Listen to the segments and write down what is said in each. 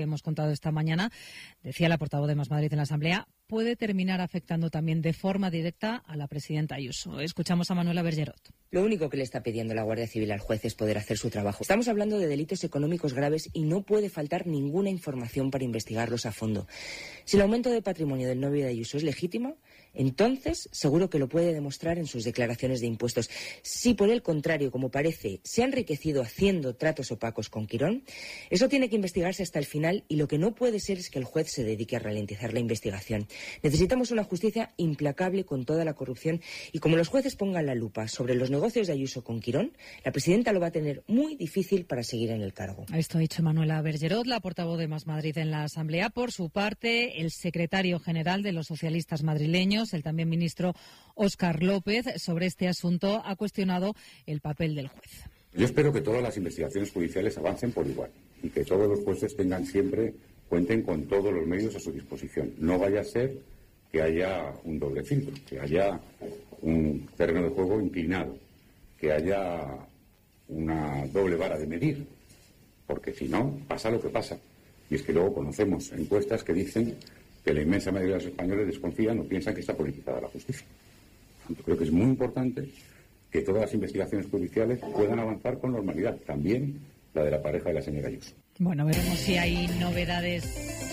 hemos contado esta mañana, decía la portavoz de Más Madrid en la Asamblea, puede terminar afectando también de forma directa a la presidenta Ayuso. Escuchamos a Manuela Bergerot. Lo único que le está pidiendo la Guardia Civil al juez es poder hacer su trabajo. Estamos hablando de delitos económicos graves y no puede faltar ninguna información para investigarlos a fondo. Si el aumento de patrimonio del novio de Ayuso es legítimo, entonces seguro que lo puede demostrar en sus declaraciones de impuestos. Si por el contrario, como parece, se ha enriquecido haciendo tratos opacos con Quirón, eso tiene que investigarse hasta el final y lo que no puede ser es que el juez se dedique a ralentizar la investigación. Necesitamos una justicia implacable con toda la corrupción y como los jueces pongan la lupa sobre los negocios de Ayuso con Quirón, la presidenta lo va a tener muy difícil para seguir en el cargo. Esto ha dicho Manuela Bergerot, la portavoz de Más Madrid en la Asamblea. Por su parte, el secretario general de los socialistas madrileños, el también ministro Óscar López, sobre este asunto ha cuestionado el papel del juez. Yo espero que todas las investigaciones judiciales avancen por igual y que todos los jueces cuenten con todos los medios a su disposición. No vaya a ser que haya un doble filtro, que haya un terreno de juego inclinado, que haya una doble vara de medir, porque si no, pasa lo que pasa. Y es que luego conocemos encuestas que dicen que la inmensa mayoría de los españoles desconfían o piensan que está politizada la justicia. Yo creo que es muy importante que todas las investigaciones judiciales puedan avanzar con normalidad, también la de la pareja de la señora Ayuso. Bueno, veremos si hay novedades.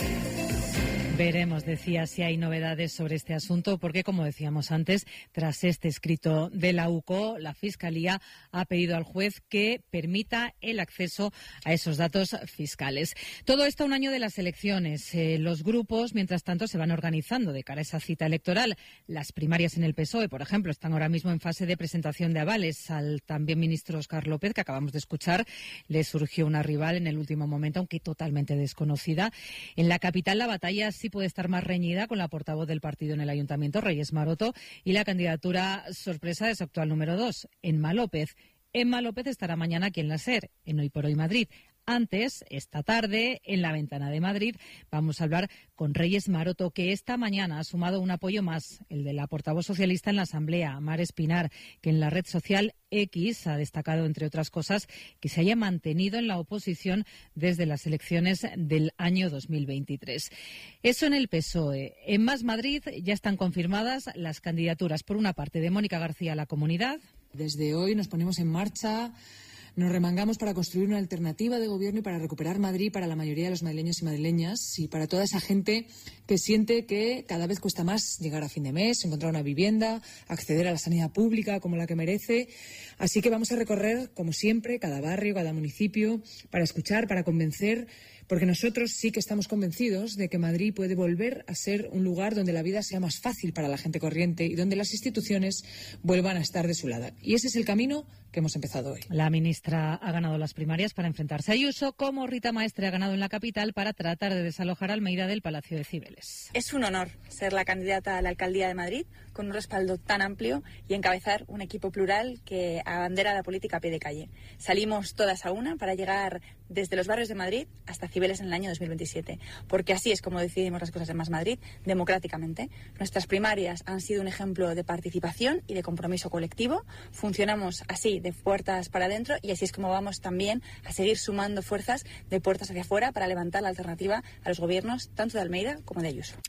Decía, si hay novedades sobre este asunto, porque, como decíamos antes, tras este escrito de la UCO, la Fiscalía ha pedido al juez que permita el acceso a esos datos fiscales. Todo esto a un año de las elecciones. Los grupos, mientras tanto, se van organizando de cara a esa cita electoral. Las primarias en el PSOE, por ejemplo, están ahora mismo en fase de presentación de avales. Al también ministro Óscar López, que acabamos de escuchar, le surgió una rival en el último momento, aunque totalmente desconocida. En la capital, la batalla sí puede estar más reñida con la portavoz del partido en el Ayuntamiento, Reyes Maroto, y la candidatura sorpresa de su actual número 2, Emma López. Emma López estará mañana aquí en la SER, en Hoy por Hoy Madrid. Antes, esta tarde, en la Ventana de Madrid, vamos a hablar con Reyes Maroto, que esta mañana ha sumado un apoyo más, el de la portavoz socialista en la Asamblea, Mar Espinar, que en la red social X ha destacado, entre otras cosas, que se haya mantenido en la oposición desde las elecciones del año 2023. Eso en el PSOE. En Más Madrid ya están confirmadas las candidaturas, por una parte, de Mónica García a la Comunidad. Desde hoy nos ponemos en marcha. Nos remangamos para construir una alternativa de gobierno y para recuperar Madrid para la mayoría de los madrileños y madrileñas y para toda esa gente que siente que cada vez cuesta más llegar a fin de mes, encontrar una vivienda, acceder a la sanidad pública como la que merece. Así que vamos a recorrer, como siempre, cada barrio, cada municipio, para escuchar, para convencer, porque nosotros sí que estamos convencidos de que Madrid puede volver a ser un lugar donde la vida sea más fácil para la gente corriente y donde las instituciones vuelvan a estar de su lado. Y ese es el camino que hemos empezado hoy. La ministra ha ganado las primarias para enfrentarse a Ayuso, como Rita Maestre ha ganado en la capital para tratar de desalojar a Almeida del Palacio de Cibeles. Es un honor ser la candidata a la alcaldía de Madrid con un respaldo tan amplio y encabezar un equipo plural que abandera la política a pie de calle. Salimos todas a una para llegar desde los barrios de Madrid hasta Cibeles en el año 2027, porque así es como decidimos las cosas en Más Madrid, democráticamente. Nuestras primarias han sido un ejemplo de participación y de compromiso colectivo. Funcionamos así, de puertas para adentro, y así es como vamos también a seguir sumando fuerzas de puertas hacia afuera para levantar la alternativa a los gobiernos tanto de Almeida como de Ayuso.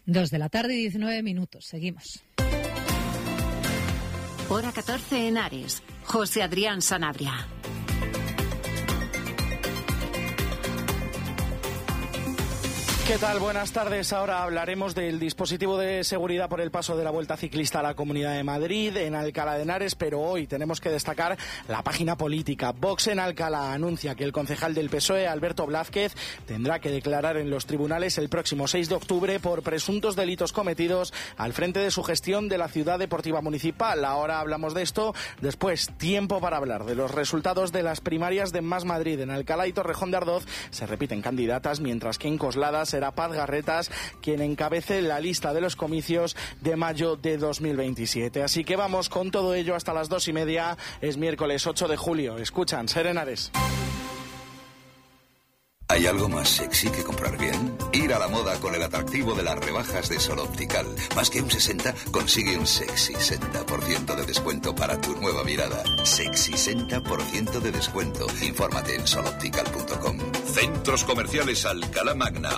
2:19 p.m. Seguimos. Hora 14 en Ares. José Adrián Sanabria. ¿Qué tal? Buenas tardes. Ahora hablaremos del dispositivo de seguridad por el paso de la Vuelta Ciclista a la Comunidad de Madrid en Alcalá de Henares, pero hoy tenemos que destacar la página política. Vox en Alcalá anuncia que el concejal del PSOE, Alberto Blázquez, tendrá que declarar en los tribunales el próximo 6 de octubre por presuntos delitos cometidos al frente de su gestión de la Ciudad Deportiva Municipal. Ahora hablamos de esto. Después, tiempo para hablar de los resultados de las primarias de Más Madrid. En Alcalá y Torrejón de Ardoz se repiten candidatas, mientras que en Coslada será Paz Garretas quien encabece la lista de los comicios de mayo de 2027. Así que vamos con todo ello hasta las 2:30. Es miércoles 8 de julio. Escuchan Ser Henares. ¿Hay algo más sexy que comprar bien? Ir ir a la moda con el atractivo de las rebajas de Sol Optical. Más que un 60, consigue un sexy 60% de descuento para tu nueva mirada. Sexy 60% de descuento. Infórmate en soloptical.com. Centros Comerciales Alcalá Magna,